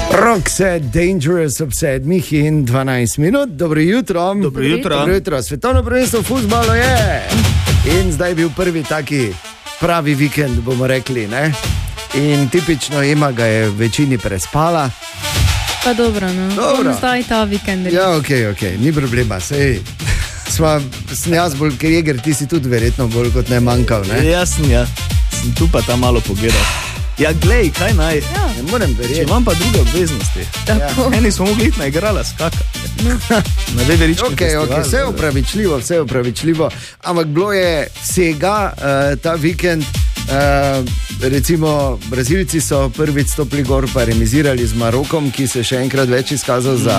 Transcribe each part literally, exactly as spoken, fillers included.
Roxette, Dangerous ob sedmih in dvanajst minut. Dobro jutro. Dobro jutro. Dobro jutro. Svetovno prvenstvo v fuzbalu je. In zdaj je bil prvi taki pravi vikend, bomo rekli, ne? In tipično Ema ga je v večini prespala. Pa dobro, no. Dobro. Zdaj ta vikend. Ja, ok, ok, ni problema, sej. Sva, sem jaz bolj kreger, ti si tudi verjetno bolj kot ne manjkal, ne? Jasno, ja. Sem tu pa tam malo pogledal. Ja, glej, kaj naj? Ja. Ne morem verjeti. Če imam pa druge obveznosti. Tako. Eni smo mogli iti na igrala skakati. Na Veveričkem Ok, ok, festivalu. vse je upravičljivo, vse je upravičljivo. Ampak bilo je vsega uh, ta vikend. Uh, recimo, Brazilci so prvič stopili gor pa remizirali z Marokom, ki se še enkrat več izkazal za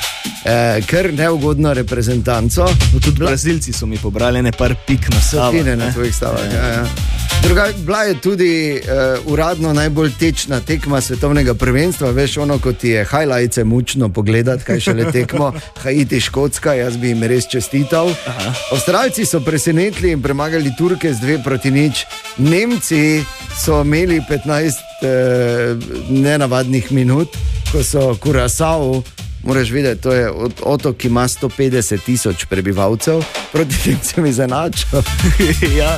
uh, kar neugodno reprezentanco. No, tudi Brazilci so mi pobrali ne par pik na stavah. Sotine na tvojih stavah, ja, ja. Druga, bila je tudi uh, uradno najbolj tečna tekma svetovnega prvenstva. Veš, ono, ko ti je highlights mučno pogledati, kaj šele tekmo, Haiti, Škotska, jaz bi jim res čestital. Aha. Avstralci so presenetili in premagali Turke z dve proti nič. Nemci so imeli petnajst uh, nenavadnih minut, ko so Curaçao, moraš videti, to je otok, ki ima sto petdeset tisoč prebivalcev, proti Nemcem izenačil. Ja.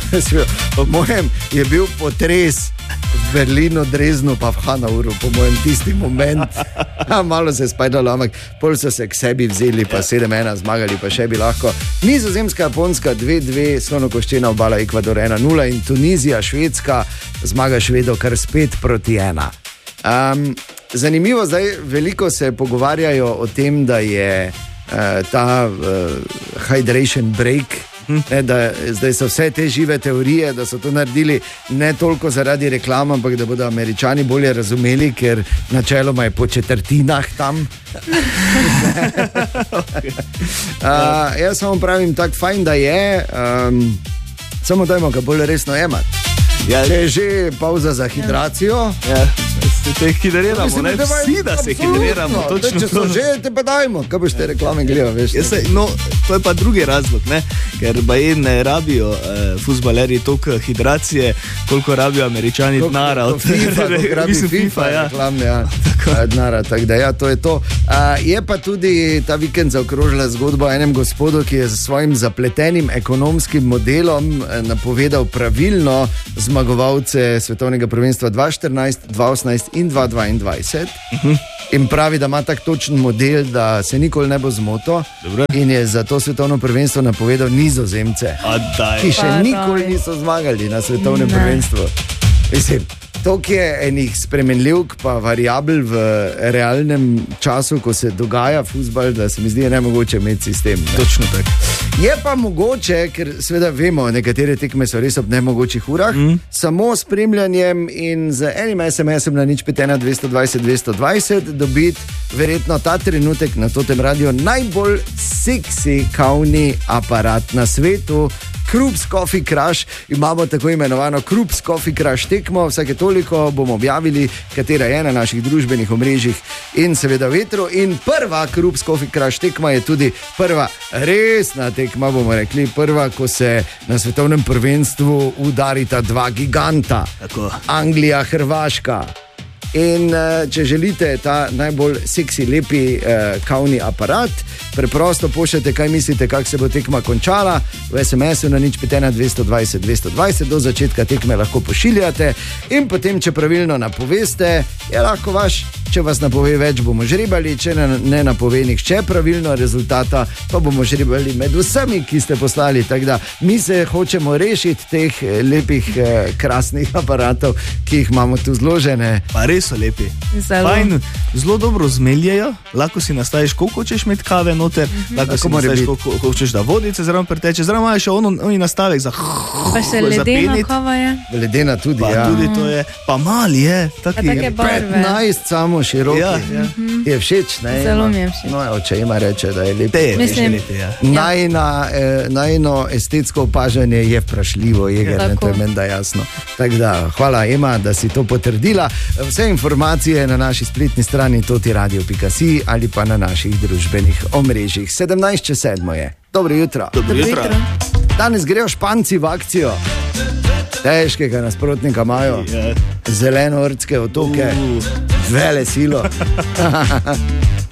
Po mojem je bil potres v Berlinu, Dresdnu pa v Hanoveru, po mojem tisti moment. Ja, malo se je spajdalo, ampak pol so se k sebi vzeli, pa sedem ena zmagali, pa še bi lahko. Nizozemska, Japonska dve dve, Slonokoščena obala, Ekvador ena nula in Tunizija, Švedska zmaga Švedov kar spet proti ena. Um, zanimivo, zdaj veliko se pogovarjajo o tem, da je uh, ta uh, hydration break, ne, da zdaj so vse te žive teorije, da so to naredili ne toliko zaradi reklama, ampak da bodo Američani bolje razumeli, ker načeloma je po četrtinah tam. uh, jaz samo pravim tako fajn, da je, um, samo dajmo ga bolj resno jemati. Ja, če je že pauza za hidracijo, ja, se te hidriramo, mislim, ne da vsi, da se hidriramo. Točno, če so to. že, te pa dajmo. Kaj boš te reklame gledal, veš? Ja, sej, no, to je pa drugi razlog, ne? Ker baje ne rabijo eh, fuzbalerji toliko hidracije, koliko rabijo Američani denara. Od FIFA, koliko rabi Mislim, FIFA, FIFA, ja. reklamne, ja. Denara, tako da ja, to je to. A, je pa tudi ta vikend zaokrožila zgodba o enem gospodu, ki je z svojim zapletenim ekonomskim modelom eh, napovedal pravilno zmagovalce svetovnega prvenstva dva tisoč štirinajst, dva tisoč osemnajst in dva tisoč dvaindvajset. Uh-huh. In pravi, da ima tak točen model, da se nikoli ne bo zmotil. In je za to svetovno prvenstvo napovedal Nizozemce, ki še Pa, nikoli daj. niso zmagali na svetovnem Ne. prvenstvu. Mislim, to je enih spremenljivk pa variabel v realnem času, ko se dogaja fuzbal, da se mi zdi nemogoče imeti sistem. Ne? Točno tako. Je pa mogoče, ker seveda vemo, nekatere tekme so res ob nemogočih urah, mm. samo s spremljanjem in z enim es em esom na nič pet ena dvesto dvajset dvesto dvajset dobiti verjetno ta trenutek na Totem Radio najbolj seksi kavni aparat na svetu. Krups Coffee Crush, imamo tako imenovano Krups Coffee Crush tekmo, vsake toliko bomo objavili, katera je na naših družbenih omrežjih in seveda vetru. In prva Krups Coffee Crush tekma je tudi prva resna tekma, bomo rekli, prva, ko se na svetovnem prvenstvu udarita dva giganta, Tako. Anglija, Hrvaška. In uh, če želite ta najbolj seksi, lepi uh, kavni aparat, preprosto pošljete, kaj mislite, kako se bo tekma končala. V es em esu na nič pet ena dvesto dvajset dvesto dvajset do začetka tekme lahko pošiljate in potem, če pravilno napoveste, je lahko vaš. Če vas napove več, bomo žrebali, če ne, ne napove nihče pravilno rezultata, pa bomo žrebali med vsemi, ki ste poslali. Tako da mi se hočemo rešiti teh lepih, eh, krasnih aparatov, ki jih imamo tu zložene. Pa res so lepi. Zelo. Fajn, zelo dobro zmeljajo, lahko si nastaviš, koliko hočeš imeti kave noter, mm-hmm. lahko Tako si mora nastaviš, biti. koliko, koliko hočeš, da vodice zraven preteče, zraven imaš še ono, oni nastavek za Pa še za ledena penit. kava je. Ledena tudi, Pa ja. tudi to je, pa mali je, taki Pa take barve. petnajst samo široki. Ja, ja. Je všeč, ne? Zelo Ima- mi je všeč. No, oče ima reče, da je lep. Te je Mislim- Mislim, lepi, ja. Najna, eh, najno estetsko opažanje je vprašljivo, je ne, Tako. to je menda jasno. Tako da, hvala Ema, da si to potrdila. Vse informacije na naši spletni strani totiradio pika si ali pa na naših družbenih omrežjih. sedemnajst čez sedmo je. Dobro jutro. Dobro jutro. Danes grejo Španci v akcijo. Težkega nasprotnika imajo, zeleno-ordske otoke, Uh. vele silo.